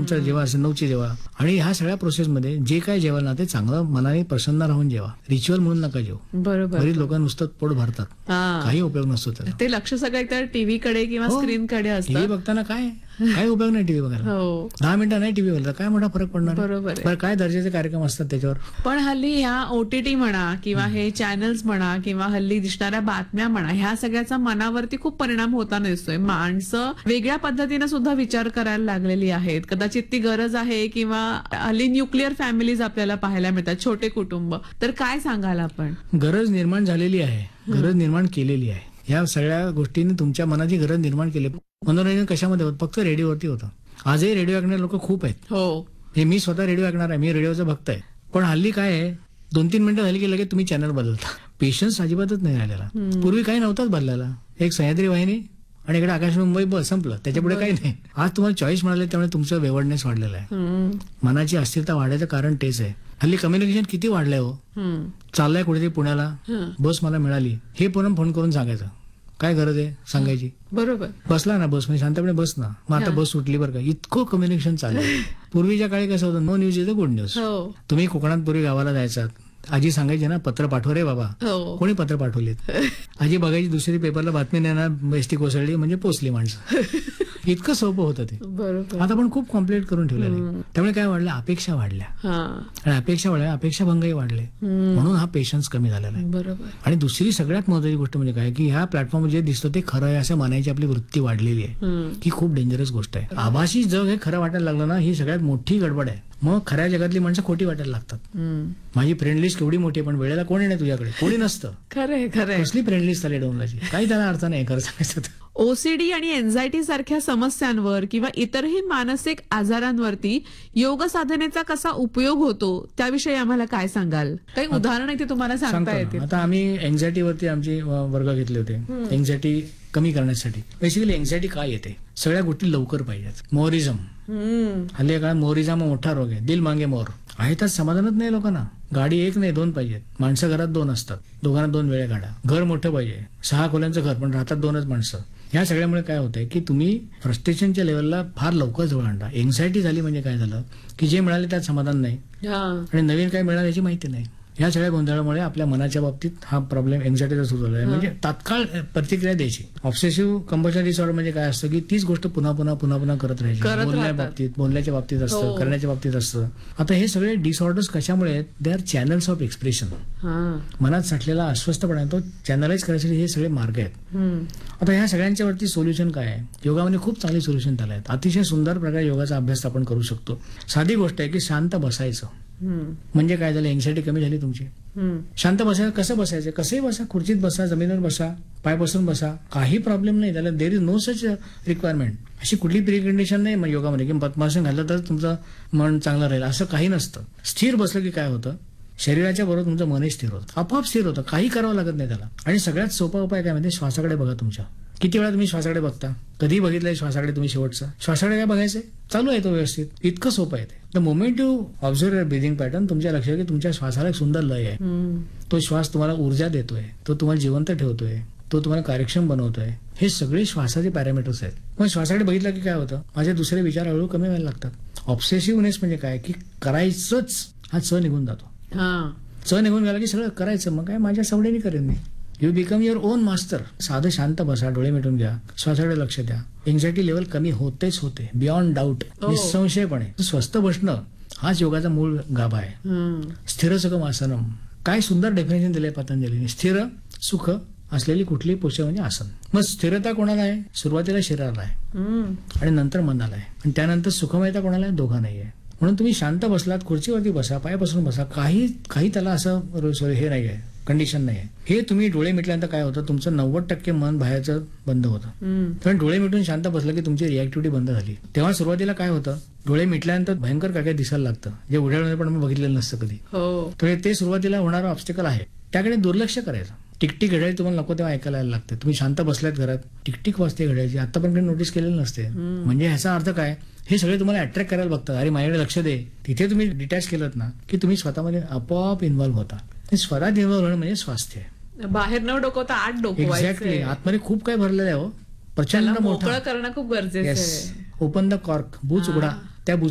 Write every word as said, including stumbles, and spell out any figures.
तुमचं जेव्हा असेल नऊची जेवा. आणि ह्या सगळ्या प्रोसेसमध्ये जे काय जेवण ना ते चांगलं मनाने प्रसन्न राहून जेवा. रिच्युअल म्हणून नका जेवू. बरोबर. बरीच लोक नुसतं पोट भरतात, काही उपयोग नसतो त्याला. ते लक्ष सगळं एकतर टीव्हीकडे किंवा स्क्रीनकडे असतं. टीव्ही बघताना काय काय उपयोग नाही टीव्ही बघायला. हो, दहा मिनिटं नाही टीव्ही बघायला काय मोठा फरक पडणार. बरोबर. बरं काय दर्जाचे कार्यक्रम असतात त्याच्यावर. पण हल्ली ह्या ओटीटी म्हणा किंवा हे चॅनल्स म्हणा किंवा हल्ली दिसणाऱ्या बातम्या म्हणा, ह्या सगळ्याचा मनावरती खूप परिणाम होताना दिसतोय. माणसं वेगळ्या पद्धतीने सुद्धा विचार करायला लागलेली आहेत. कदाचित ती गरज आहे किंवा हल्ली न्यूक्लिअर फॅमिलीज आपल्याला पाहायला मिळतात, छोटे कुटुंब. तर काय सांगाल आपण? गरज निर्माण झालेली आहे, गरज निर्माण केलेली आहे. ह्या सगळ्या गोष्टींनी तुमच्या मनाची गरज निर्माण केली. मनोरंजन कशामध्ये होतं? फक्त रेडिओवरती होतं. आजही रेडिओ ऐकणारे लोक खूप आहेत. हो, हे मी स्वतः रेडिओ ऐकणार आहे, मी रेडिओचा भक्त आहे. पण हल्ली काय आहे, दोन तीन मिनिटं झाली की लगेच तुम्ही चॅनल बदलता. पेशन्स अजिबातच नाही राहिलेला. पूर्वी काही नव्हताच बदलायला. एक सह्याद्री वाहिनी आणि इकडे आकाश मुंबई, बस संपलं. त्याच्यापुढे काही नाही. आज तुम्हाला चॉईस मिळाले त्यामुळे तुमचं वेवडनेस वाढलेला आहे. मनाची अस्थिरता वाढायचं कारण तेच आहे. हल्ली कम्युनिकेशन किती वाढलंय हो. चाललंय कुठेतरी पुण्याला, बस मला मिळाली, हे पण फोन करून सांगायचं. काय गरज आहे सांगायची? बरोबर. बसला ना बस, म्हणजे शांतपणे बस ना, मग आता बस सुटली बरं का. इतकं कम्युनिकेशन चाललंय. पूर्वीच्या काळी कसं होतं, no news is a good news. तुम्ही कोकणात पूर्वी गावाला जायचा, आजी सांगायची ना पत्र पाठव रे बाबा. कोणी पत्र पाठवलेत? आजी बघायची दुसरी पेपरला बातमी नेणार, एसटी कोसळली म्हणजे पोचली माणसं. इतकं सोपं होतं ते. बरोबर. आता पण खूप कॉम्प्लिकेट करून ठेवलेलं आहे. त्यामुळे काय वाढलं, अपेक्षा वाढल्या. आणि अपेक्षा वाढल्या, अपेक्षा भंगही वाढले. म्हणून हा पेशन्स कमी झालेला आहे. बरोबर. आणि दुसरी सगळ्यात महत्वाची गोष्ट म्हणजे काय, की ह्या प्लॅटफॉर्म जे दिसतं ते खरं आहे असं मानायची आपली वृत्ती वाढलेली आहे. ही खूप डेंजरस गोष्ट आहे. आभासी जग हे खरं वाटायला लागलं ना, ही सगळ्यात मोठी गडबड आहे. मग खऱ्या जगातली माणसं खोटी वाटायला लागतात. माझी फ्रेंड लिस्ट केवढी मोठी आहे, पण वेळेला कोणी नाही तुझ्याकडे, कोणी नसतं. खरंय खरंय. कसली फ्रेंड लिस्ट झाली डोंगराची, काही त्याला अर्थ नाही खरं सांगायचं. ओसीडी आणि एन्झायटी सारख्या समस्यांवर किंवा इतरही मानसिक आजारांवरती योग साधनेचा कसा उपयोग होतो त्याविषयी आम्हाला काय सांगाल? काही उदाहरण आहे ते तुम्हाला सांगता येतील? आता आम्ही एन्झायटीवरती आमचे वर्ग घेतले होते. एन्झायटी कमी करण्यासाठी. बेसिकली एन्झायटी काय येते, सगळ्या गोष्टी लवकर पाहिजेत. मोरिझम, हल्ली काळात मोरिझम मोठा रोग आहे. दिल मांगे मोर आहे, तर समाधानच नाही लोकांना. गाडी एक नाही दोन पाहिजेत. माणसं घरात दोन असतात, दोघांना दोन वेळा गाडा. घर मोठं पाहिजे, सहा खोल्यांचं घर, पण राहतात दोनच माणसं. ह्या सगळ्यामुळे काय होतंय की तुम्ही फ्रस्ट्रेशनच्या लेवलला फार लवकर जवळ आणता. एन्झायटी झाली म्हणजे काय झालं की जे मिळाले त्यात समाधान नाही आणि नवीन काय मिळालं याची माहिती नाही. या सगळ्या गोंधळामुळे आपल्या मनाच्या बाबतीत हा प्रॉब्लेम एन्झायटीचा सुरू झाला आहे. म्हणजे तात्काळ प्रतिक्रिया द्यायची. ऑब्सेसिव्ह कंपल्शन डिसऑर्डर म्हणजे काय असतं की तीच गोष्ट पुन्हा पुन्हा पुन्हा पुन्हा करत राहायची. बोलण्याच्या बाबतीत बोलण्याच्या बाबतीत असतं, करण्याच्या बाबतीत असतं. आता हे सगळे डिसऑर्डर्स कशामुळे आहेत? They are channels of expression. मनात साठलेला अस्वस्थपणा तो चॅनलाइज करायसाठी हे सगळे मार्ग आहेत. आता ह्या सगळ्यांच्या वरती सोल्युशन काय आहे? योगामध्ये खूप चांगले सोल्युशन झाले आहेत. अतिशय सुंदर प्रकारे योगाचा अभ्यास आपण करू शकतो. साधी गोष्ट आहे की शांत बसायचं. म्हणजे काय झालं, एन्झायटी कमी झाली तुमची. शांत बसायचं. कसं बसायचं? कसंही बसा, खुर्चीत बसा, जमिनीवर बसा, पाय पसरून बसा, काही प्रॉब्लेम नाही. त्याला there is no such requirement. अशी कुठली प्रिकंडिशन नाही मग योगामध्ये की पद्मासन घाललं तर तुमचं मन चांगलं राहील, असं काही नसतं. स्थिर बसलं की काय होतं, शरीराच्या बरोबर तुमचं मनही स्थिर होतं, आपोआप स्थिर होतं, काही करावं लागत नाही त्याला. आणि सगळ्यात सोपा उपाय काय म्हणजे श्वासाकडे बघा तुमच्या. किती वेळा तुम्ही श्वासाकडे बघता? कधी बघितलंय श्वासाकडे तुम्ही शेवटचा? श्वासाकडे काय बघायचंय? चालू आहे तो व्यवस्थित. इतकं सोपं आहे ते. The moment you observe your breathing pattern, तुमच्या लक्षात की तुमच्या श्वासाला एक सुंदर लय आहे. तो श्वास तुम्हाला ऊर्जा देतोय, तो तुम्हाला जिवंत ठेवतोय, तो तुम्हाला कार्यक्षम बनवतोय. हे सगळे श्वासाचे पॅरामीटर्स आहेत. मग श्वासाकडे बघितलं की काय होतं, माझे दुसरे विचार हळूहळू कमी व्हायला लागतात. ऑब्सेसिव्हनेस म्हणजे काय की करायचंच, हा च निघून जातो. च निघून गेला की सगळं करायचं, मग काय माझ्या सवडीने करेन मी. You become your on master. साधं शांत बसा, डोळे मिटून घ्या, श्वासाकडे लक्ष द्या. एन्झायटी लेवल कमी होतेच होते, बियॉन्ड डाऊट, निसंशयपणे. स्वस्थ बसणं हाच योगाचा मूळ गाभा आहे. स्थिर सुखम आसनम. काय सुंदर डेफिनेशन दिलंय पतंजलीने. स्थिर सुख असलेली कुठलीही पोस्चर म्हणजे आसन. मग स्थिरता कोणाला आहे? सुरुवातीला शरीराला आहे आणि नंतर मनाला आहे, आणि त्यानंतर सुखमयता कोणाला आहे? दोघा नाहीये. म्हणून तुम्ही शांत बसलात, खुर्चीवरती बसा, पायापासून बसा, काही काही त्याला असं सॉरी हे नाहीये, कंडिशन नाही आहे. हे तुम्ही डोळे मिटल्यानंतर काय होतं, तुमचं नव्वद टक्के मन बाहेरचं बंद होतं. कारण डोळे मिटून शांत बसलं की तुमची रिॲक्टिव्हिटी बंद झाली. तेव्हा सुरुवातीला काय होतं, डोळे मिटल्यानंतर भयंकर काय काय दिसायला लागतं, जे उड्यामध्ये पण बघितलेलं नसतं कधी. तर ते सुरुवातीला होणारं ऑब्स्टिकल आहे, त्याकडे दुर्लक्ष करायचं. टिकटिक घड्याळी तुम्हाला नको तेव्हा ऐकायला लागते. तुम्ही शांत बसल्यात घरात, टिकटिक वाजते घड्याळची, आतापर्यंत नोटीस केलेलं नसते. म्हणजे ह्याचा अर्थ काय, हे सगळे तुम्हाला अट्रॅक्ट करायला बघतात. अरे माझ्याकडे लक्ष दे. तिथे तुम्ही डिटॅच केलं ना की तुम्ही स्वतःमध्ये आपोआप इन्व्हॉल्व्ह होता. स्वतःत इन्व्हॉल्व्ह होणं म्हणजे स्वास्थ्य. बाहेर न डोकवता आत डोकवायचं. एक्झॅक्टली. आतमध्ये खूप काय भरलेलं आहे हो, प्रचंड मोठं करणं खूप गरजेचं आहे. ओपन द कॉर्क, बूच उघडा.